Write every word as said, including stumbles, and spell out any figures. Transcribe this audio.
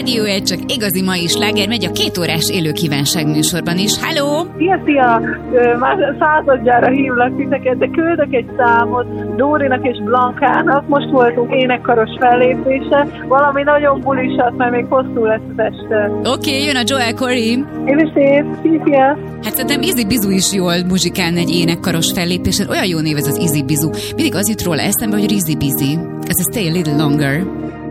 Rádió egy, csak igazi mai sláger megy a két órás élő kívánság műsorban is. Halló! Szia, szia! Már századjára hívlak titeket, de küldök egy számot Dórinak és Blankának. Most voltunk énekkaros fellépése. Valami nagyon bulisat, mert még hosszú lesz az este. Oké, okay, jön a Joel Corey. Én is szép, szia! Hát szerintem Easy Bizu is jól muzsikálna egy énekkaros fellépésen. Olyan jó név ez az Easy Bizu. Mindig az jut róla eszembe, hogy Rizzy Busy. Ez a Stay a Little Longer.